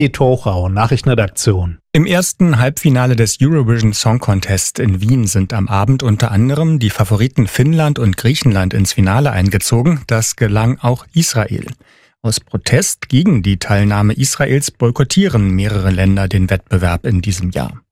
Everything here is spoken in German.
Die Tochau Nachrichtenredaktion. Im ersten Halbfinale des Eurovision Song Contest in Wien sind am Abend unter anderem die Favoriten Finnland und Griechenland ins Finale eingezogen. Das gelang auch Israel. Aus Protest gegen die Teilnahme Israels boykottieren mehrere Länder den Wettbewerb in diesem Jahr.